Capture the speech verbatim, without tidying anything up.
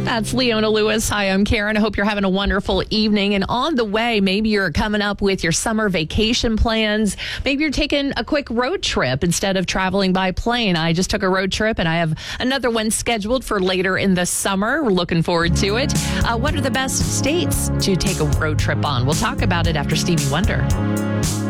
That's Leona Lewis. Hi, I'm Karen. I hope you're having a wonderful evening. And on the way, maybe you're coming up with your summer vacation plans. Maybe you're taking a quick road trip instead of traveling by plane. I just took a road trip and I have another one scheduled for later in the summer. We're looking forward to it. Uh, what are the best states to take a road trip on? We'll talk about it after Stevie Wonder.